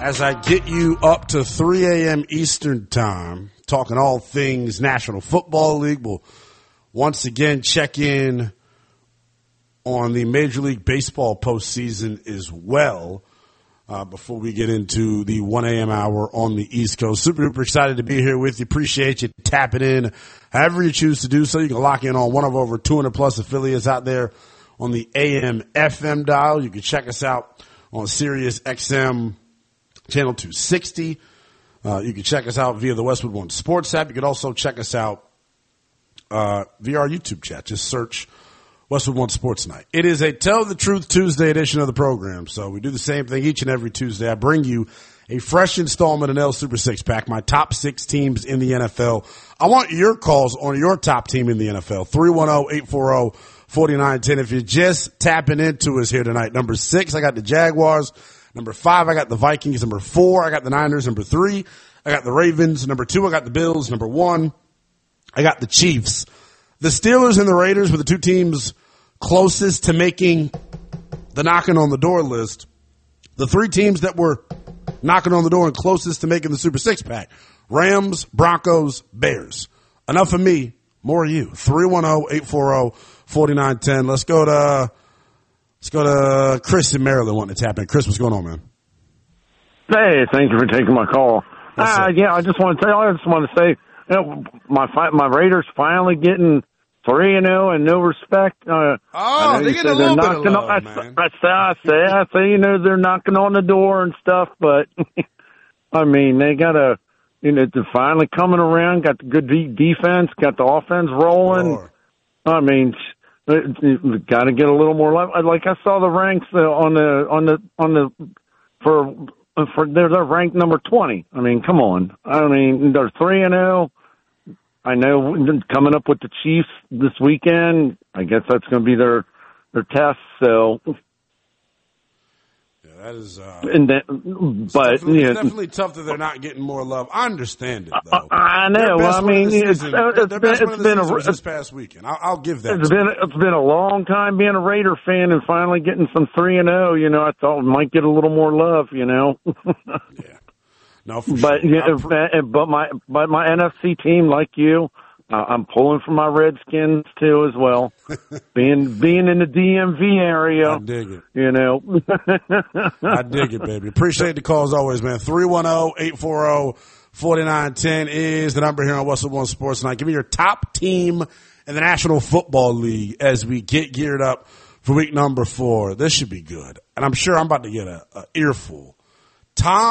as I get you up to 3 a.m. Eastern time, talking all things National Football League. We'll once again check in on the Major League Baseball postseason as well before we get into the 1 a.m. hour on the East Coast. Super duper excited to be here with you. Appreciate you tapping in. However you choose to do so, you can lock in on one of over 200-plus affiliates out there on the AM/FM dial. You can check us out on Sirius XM Channel 260. You can check us out via the Westwood One Sports app. You can also check us out via our YouTube chat. Just search Westwood One Sports Night. It is a Tell the Truth Tuesday edition of the program. So we do the same thing each and every Tuesday. I bring you a fresh installment of L Super Six Pack, my top 6 teams in the NFL. I want your calls on your top team in the NFL. 310-840-4910. If you're just tapping into us here tonight, number 6, I got the Jaguars. Number 5, I got the Vikings. Number 4, I got the Niners. Number 3, I got the Ravens. Number 2, I got the Bills. Number 1, I got the Chiefs. The Steelers and the Raiders were the 2 teams closest to making the knocking on the door list. The 3 teams that were knocking on the door and closest to making the Super Six Pack: Rams, Broncos, Bears. Enough of me, more of you. 310-840-4910. Let's go to Chris in Maryland wanting to tap in. Chris, what's going on, man? Hey, thank you for taking my call. I just want to say, my Raiders finally getting 3-0 and no respect. They get a little bit of love, man. I say, they're knocking on the door and stuff, but I mean, they got they're finally coming around. Got the good defense, got the offense rolling. Lord. I mean, got to get a little more love. Like I saw the ranks they're ranked number 20. I mean, come on. I mean, they're 3-0. I know coming up with the Chiefs this weekend. I guess that's going to be their test. So, yeah, that is. It's definitely tough that they're not getting more love. I understand it, though. I know. Well, I mean, it's been this past weekend. I'll give that. It's been a long time being a Raider fan and finally getting some 3-0. I thought we might get a little more love. Yeah. No, for but sure. But my NFC team, like you, I'm pulling for my Redskins too as well. being in the DMV area, I dig it. I dig it, baby. Appreciate the call as always, man. 310-840-4910 is the number here on Westwood One Sports Night. Give me your top team in the National Football League as we get geared up for week number 4. This should be good, and I'm sure I'm about to get a earful. Tom